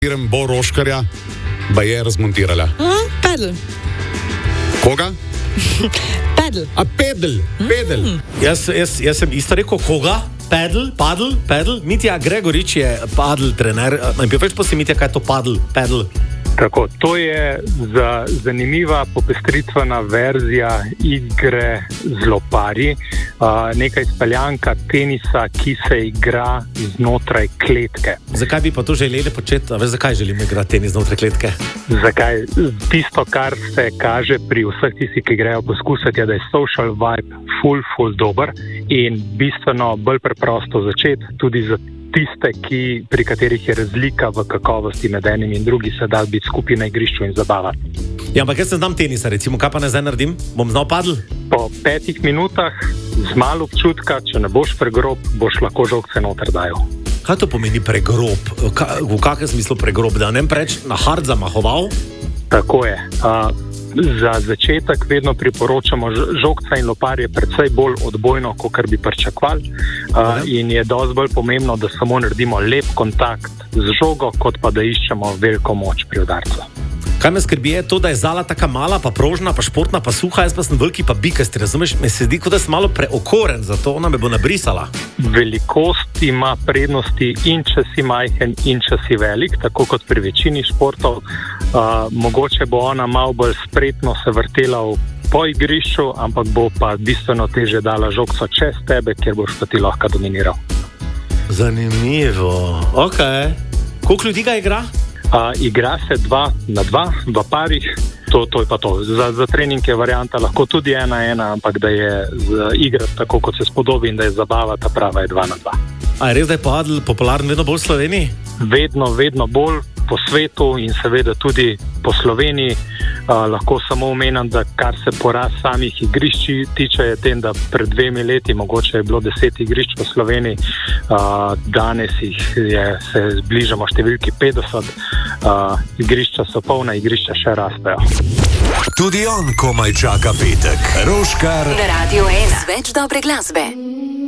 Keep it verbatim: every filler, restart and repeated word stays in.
Bo Roškarja ba je razmontirala. Mm, pedal. Koga? Pedal. A pedal, pedal. Mm. Jaz, jaz, jaz sem isto rekel, koga? Pedal, padl, pedal. Mitja Gregorič je padl trener. Več pa si, Mitja, kaj je to padl, pedal? Tako, to je za, zanimiva popestritvena verzija igre z loparji, uh, nekaj speljanka tenisa, ki se igra znotraj kletke. Zakaj bi pa to želeli početi? A veš, zakaj želimo igrati tenis znotraj kletke? Zakaj? Tisto, kar se kaže pri vseh tistih, ki grejo poskusiti, je, da je social vibe ful, ful dober in bistveno bolj preprosto začeti tudi za tiste, ki, pri katerih je razlika v kakovosti med enim in drugim, se da biti skupaj na igrišču in zabavati. Ja, ampak jaz ne znam tenisa, recimo, kaj pa ne zdaj naredim? Bom znal padl? Po petih minutah z malo občutka, če ne boš pregrob, boš lahko žogce noter dajal. Kaj to pomeni pregrob? Ka, v kakšnem smislu pregrob? Da ne preč na hard zamahoval? Tako je. Uh, Za začetek vedno priporočamo žogca in loparje predvsej bolj odbojno, kot bi pričakovali. Uh, in je dosti bolj pomembno, da samo naredimo lep kontakt z žogo, kot pa da iščemo veliko moč pri udarcu. Kaj me skrbi je to, da je zala taka mala, pa prožna, pa športna, pa suha, jaz pa sem veliki, pa bikasti, razumeš? Me se zdi, kot da sem malo preokoren, zato ona me bo nabrisala. Velikost ima prednosti in če si majhen in če si velik, tako kot pri večini športov. Uh, mogoče bo ona malo bolj spretno se vrtela v po igrišču, ampak bo pa bistveno teže dala žogco čez tebe, kjer boš pa ti lahko dominiral. Zanimivo. Ok. Koliko ljudi ga igra? Uh, igra se dva na dva, v parih, to, to je pa to. Za, za trening je varianta lahko tudi ena ena, ampak da je igrati tako, kot se spodobi in da je zabava, ta prava je dva na dva. A je res, da je padl popularen vedno bolj v Sloveniji? Vedno, vedno bolj po svetu in seveda tudi po Sloveniji. Uh, lahko samo omenim, da kar se porast samih igrišči tiče, je tem, da pred dvemi leti mogoče je bilo deset igrišč v Sloveniji, uh, danes jih je, se zbližamo številki petdeset, uh, igrišča so polna, igrišča še rastejo. Tudi on komaj čaka petek. Roškar na Radio ena. Več dobre glasbe.